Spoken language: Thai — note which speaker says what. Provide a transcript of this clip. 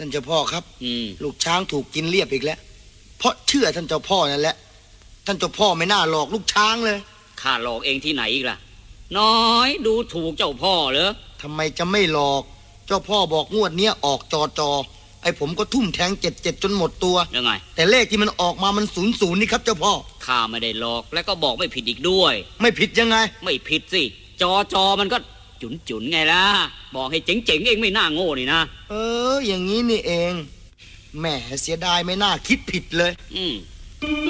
Speaker 1: านเจ้าพ่อครับ
Speaker 2: ลู
Speaker 1: กช้างถูกกินเรียบอีกแล้วเพราะเชื่อท่านเจ้าพ่อนั่นแหละท่านเจ้าพ่อไม่น่าหลอกลูกช้างเลย
Speaker 2: ข้าหลอกเองที่ไหนอีกล่ะน้อยดูถูกเจ้าพ่อเหรอ
Speaker 1: ทำไมจะไม่หลอกเจ้าพ่อบอกงวดเนี้ยออกจอไอ้ผมก็ทุ่มแทง77จนหมดตัว
Speaker 2: ยังไง
Speaker 1: แต่เลขที่มันออกมามัน00นี่ครับเจ้าพ่อ
Speaker 2: ข้าไม่ได้หลอกและก็บอกไม่ผิดอีกด้วย
Speaker 1: ไม่ผิดยังไง
Speaker 2: ไม่ผิดสิจอมันก็จุนไงล่ะบอกให้เจ๋งเองไม่น่าโง่นี่นะ
Speaker 1: อย่างนี้นี่เองแหมเสียดายไม่น่าคิดผิดเลย